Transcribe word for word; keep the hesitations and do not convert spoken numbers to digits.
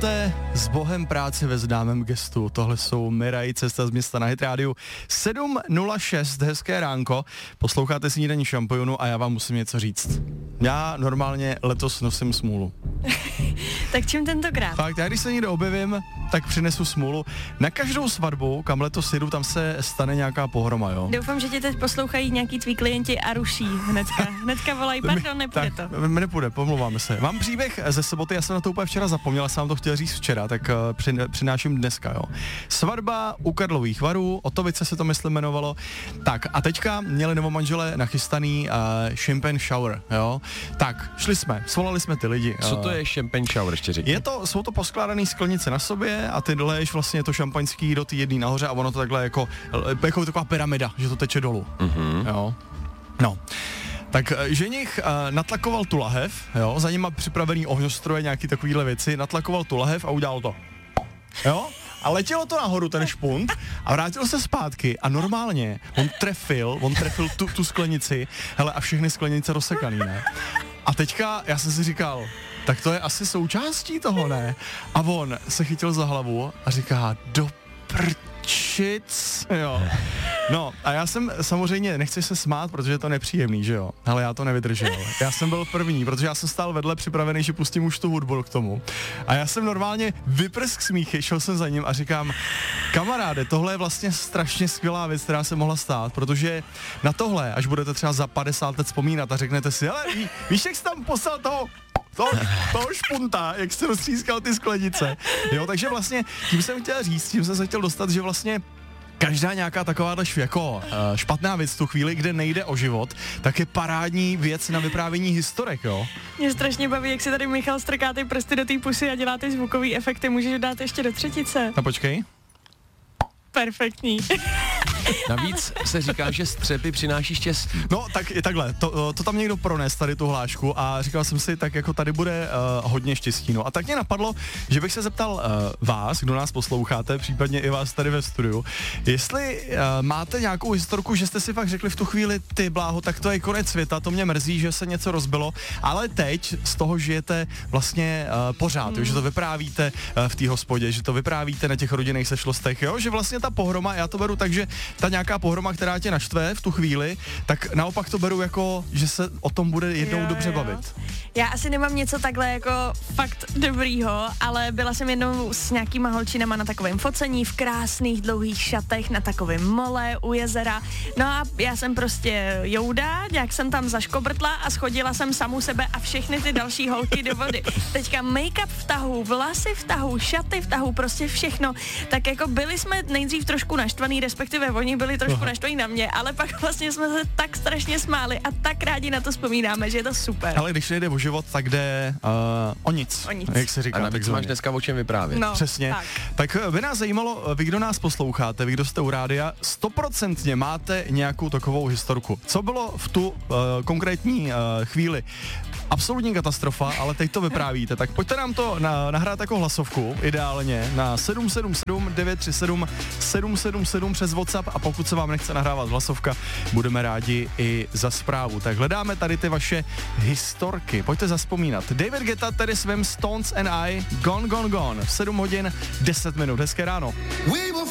máte s Bohem práci ve známém gestu. Tohle jsou Mirai, Cesta z města na Hit rádiu. sedm nula šest, hezké ránko. Posloucháte Snídaní šampionu a já vám musím něco říct. Já normálně letos nosím smůlu. Tak čím tentokrát? Fakt, já když se někde objevím, tak přinesu smůlu. Na každou svatbu, kam letos jedu, tam se stane nějaká pohroma, jo. Doufám, že tě teď poslouchají nějaký tví klienti a ruší hnedka. Hnedka volají, pardon, nepůjde tak, to. Mi nepůjde, pomlouváme se. Mám příběh ze soboty, já jsem na to úplně včera zapomněl, jsem vám to chtěl říct včera, tak uh, při, přináším dneska, jo. Svatba u Karlových Varů, Otovice se to myslím jmenovalo. Tak a teďka měli novomanželé nachystaný uh, champagne shower, jo. Tak, šli jsme, svolali jsme ty lidi. Co to je champagne shower, ještě řekni? Je to, jsou to poskládané sklenice na sobě a ty doleješ vlastně to šampaňský do té jedné nahoře a ono to takhle jako, jako taková pyramida, že to teče dolů. Mm-hmm. Jo. No. Tak ženich uh, natlakoval tu lahev, jo, za nima připravený ohňostroje, nějaký takovýhle věci, natlakoval tu lahev a udělal to. Jo? A letělo to nahoru, ten špunt, a vrátil se zpátky a normálně on trefil, on trefil tu, tu sklenici, hele, a všechny sklenice rozsekaný, ne? A teďka já jsem si říkal, tak to je asi součástí toho, ne? A on se chytil za hlavu a říká, do prčic, jo. No a já jsem samozřejmě, nechci se smát, protože je to nepříjemný, že jo, ale já to nevydržel. Já jsem byl první, protože já jsem stál vedle připravený, že pustím už tu hudbu k tomu. A já jsem normálně vyprsk smíchy, šel jsem za ním a říkám, kamaráde, tohle je vlastně strašně skvělá věc, která se mohla stát, protože na tohle, až budete třeba za padesát let vzpomínat a řeknete si, ale ví, víš, jak jsi tam poslal toho To, toho špunta, jak jsi roztřískal ty sklenice. Jo, takže vlastně tím jsem chtěl říct, tím jsem se chtěl dostat, že vlastně každá nějaká takováhle jako uh, špatná věc v tu chvíli, kde nejde o život, tak je parádní věc na vyprávění historek, jo. Mě strašně baví, jak si tady Michal strká ty prsty do té pusy a dělá ty zvukový efekty. Můžeš dát ještě do třetice. No počkej. Perfektní. Navíc se říká, že střepy přináší štěstí. No, tak je takhle, to, to tam někdo prones tady tu hlášku a říkal jsem si, tak jako tady bude uh, hodně štěstí. No a tak mě napadlo, že bych se zeptal uh, vás, kdo nás posloucháte, případně i vás tady ve studiu, jestli uh, máte nějakou historku, že jste si fakt řekli v tu chvíli, ty bláho, tak to je konec světa, to mě mrzí, že se něco rozbilo, ale teď z toho žijete vlastně uh, pořád, mm. jo, že to vyprávíte uh, v té hospodě, že to vyprávíte na těch rodinných sešlostech, jo, že vlastně ta pohroma, já to beru tak, že ta nějaká pohroma, která tě naštve v tu chvíli, tak naopak to beru jako, že se o tom bude jednou jo, dobře jo. bavit. Já asi nemám něco takhle jako fakt dobrýho, ale byla jsem jednou s nějakýma holčinama na takovém focení v krásných dlouhých šatech na takovém mole u jezera. No a já jsem prostě jouda, jak jsem tam zaškobrtla a schodila jsem samu sebe a všechny ty další holky do vody. Teďka make-up v tahu, vlasy v tahu, šaty v tahu, prostě všechno. Tak jako byli jsme nejdřív trošku naštvaný, respektive oni byli trošku naštvaní na mě, ale pak vlastně jsme se tak strašně smáli a tak rádi na to vzpomínáme, že je to super. Ale když nejde o život, tak jde uh, o nic, o nic, jak se říká. A navíc máš dneska o čem vyprávět. No, přesně. Tak. tak by nás zajímalo, vy, kdo nás posloucháte, vy, kdo jste u rádia, stoprocentně máte nějakou takovou historku. Co bylo v tu uh, konkrétní uh, chvíli? Absolutní katastrofa, ale teď to vyprávíte. Tak pojďte nám to na, nahrát jako hlasovku, ideálně, na sedm sedm sedm devět tři sedm sedm sedm sedm přes WhatsApp a pokud se vám nechce nahrávat hlasovka, budeme rádi i za zprávu. Tak hledáme tady ty vaše historky. Pojďte zazpomínat. David Guetta, tedy svým Stones and I, Gone, Gone, Gone. V sedm hodin deset minut. Hezké ráno.